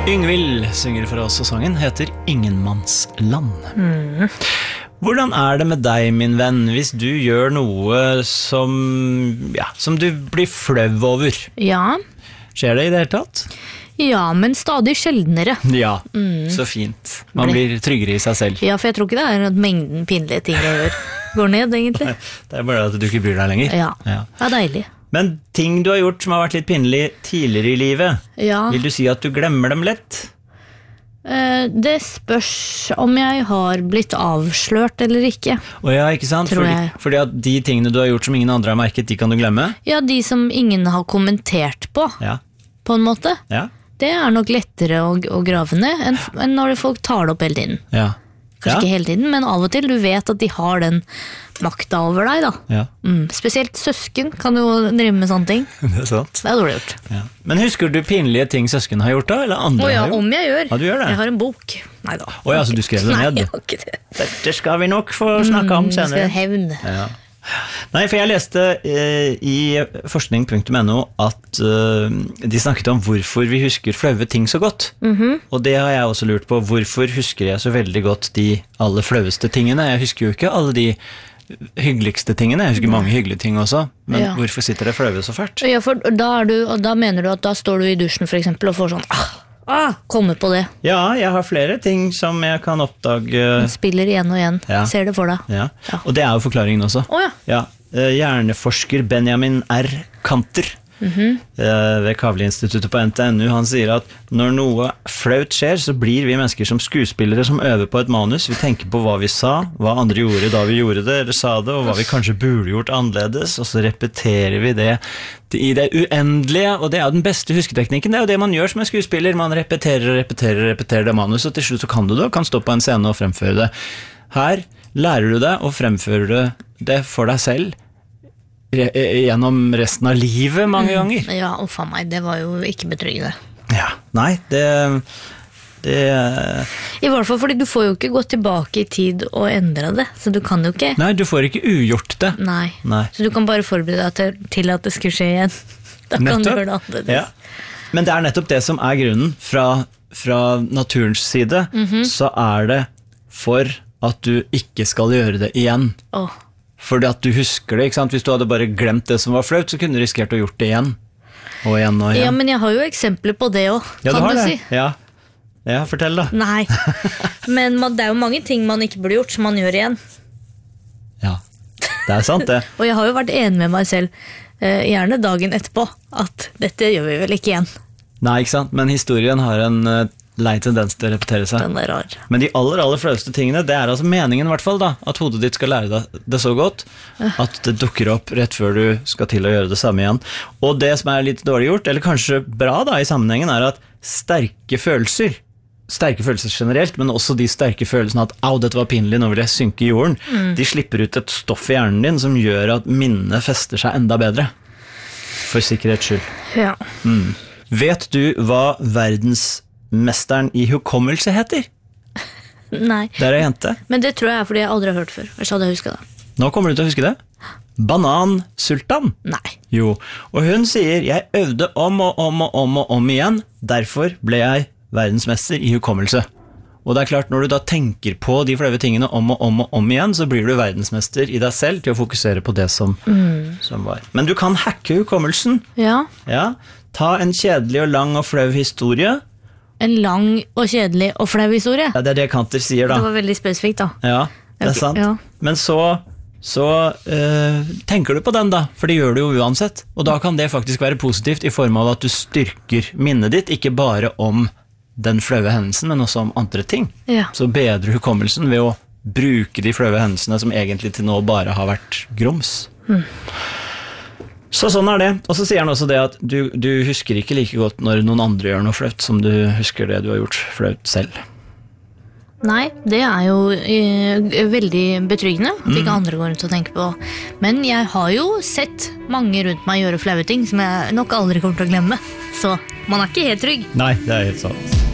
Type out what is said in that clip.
Yngvild synger for oss, og sangen heter Ingenmannsland. Hvordan det med deg, min venn, hvis du gjør noe som du blir flau over? Ja. Skjer det i det hele tatt? Ja, men stadig sjeldnere. Ja, så fint. Man blir tryggere i seg selv. Ja, for jeg tror ikke det at mengden pinlige ting jeg gjør går ned, egentlig. Det bare at du ikke bryr deg lenger. Ja, deilig. Men ting du har gjort som har vært litt pinlig tidligere i livet, vil du si at du glemmer dem lett? Det spørs om jeg har blitt avslørt eller ikke. Ja, ikke sant? Fordi at de tingene du har gjort som ingen andre har merket, de kan du glemme? Ja, de som ingen har kommentert på en måte. Ja. Det nok lettere å grave ned enn når folk tar det opp hele tiden. Ja. Kanskje ikke hele tiden, men av og til. Du vet at de har den makta over deg da. Ja. Spesielt søsken kan jo drive med sånne ting. Det sant. Det dårlig gjort. Ja. Men husker du pinlige ting søsken har gjort da, eller andre har gjort? Om jeg gjør. Ja, du gjør det. Jeg har en bok. Neida. Så du skrev det ned? Nei, jeg har ikke det. Dette skal vi nok få snakke om senere. Jeg skal hevn. Ja. Nei, for jeg leste i forskning.no at de snakket om hvorfor vi husker flaue ting så godt. Og det har jeg også lurt på. Hvorfor husker jeg så veldig godt de aller flaueste tingene? Jeg husker jo ikke alle de hyggeligste tingene. Jeg husker mange hyggelige ting også. Men hvorfor sitter det flaue så fælt? Ja, for da mener du at da står du i dusjen for eksempel og får sånn kommer på det. Ja, jeg har flere ting som jeg kan oppdage. Spiller igjen og igjen. Ser det for deg. Ja. Og det jo forklaringen også. Hjerneforsker Benjamin R. Kanter ved Kavli-instituttet på NTNU, han sier at når noe flaut skjer, så blir vi mennesker som skuespillere som øver på et manus. Vi tenker på hva vi sa, hva andre gjorde da vi gjorde det, eller sa det, og hva vi kanskje burde gjort annerledes, og så repeterer vi det i det uendelige, og det den beste husketeknikken. Det jo det man gjør som en skuespiller. Man repeterer det manuset, og til slutt så kan du det, og kan stå på en scene og fremføre det. Her lærer du det, og fremfører det for deg selv gjennom resten av livet mange ganger. Ja, faen meg, det var jo ikke betryggende. Ja, nei, det I hvert fall fordi du får jo ikke gå tilbake i tid og endre det, så du kan jo ikke. Nei, du får ikke ugjort det. Nei. Så du kan bare forberede deg til at det skulle skje igjen. Da kan du gjøre det annerledes. Ja. Men det nettopp det som grunnen fra naturens side, så det for at du ikke skal gjøre det igjen. Fordi at du husker det, ikke sant? Hvis du hadde bare glemt det som var flaut, så kunne du risikert å gjort det igjen. Og igjen og igjen. Ja, men jeg har jo eksempler på det også, kan du si. Ja, fortell da. Nei, men det jo mange ting man ikke burde gjort, som man gjør igjen. Ja, det sant det. Og jeg har jo vært enig med meg selv, gjerne dagen etterpå, at dette gjør vi vel ikke igjen. Nei, ikke sant? Men historien har en lei tendens til å repetere seg. Den rar. Men de aller flaueste tingene, det altså meningen i hvert fall da, at hodet ditt skal lære deg det så godt, at det dukker opp rett før du skal til å gjøre det samme igjen. Og det som litt dårlig gjort, eller kanskje bra da i sammenhengen, at sterke følelser generelt, men også de sterke følelsene at dette var pinlig, nå vil jeg synke i jorden, de slipper ut et stoff i hjernen din som gjør at minnet fester seg enda bedre. For sikkerhets skyld. Ja. Vet du hva verdensmesteren i hukommelse heter? Nei. Det en jente. Men det tror jeg fordi jeg aldri har hørt før. Ellers hadde jeg husket det. Nå kommer du til å huske det. Banansultan. Nei. Jo, og hun sier, jeg øvde om igjen, derfor ble jeg verdensmester i hukommelse. Og det klart, når du da tenker på de flaue tingene om igjen, så blir du verdensmester i deg selv til å fokusere på det som var. Men du kan hacke hukommelsen. Ja. Ta en kjedelig og lang og flau historie. En lang og kjedelig og flau historie? Ja, det det Kanter sier da. Det var veldig spesifikt da. Ja, det sant. Ja. Men så tenker du på den da, for det gjør du jo uansett. Og da kan det faktisk være positivt i form av at du styrker minnet ditt, ikke bare om den flaue hendelsen, men også om andre ting. Ja. Så bedrer hukommelsen ved å bruke de flaue hendelsene som egentlig til nå bare har vært grums. Så sånn det. Og så sier han også det at du husker ikke like godt når noen andre gjør noe flaut som du husker det du har gjort flaut selv. Nei, det jo veldig betryggende at ikke andre går rundt og tenker på. Men jeg har jo sett mange rundt meg gjøre flaue ting som jeg nok aldri kommer til å glemme. Så man ikke helt trygg. Nei, det helt sant.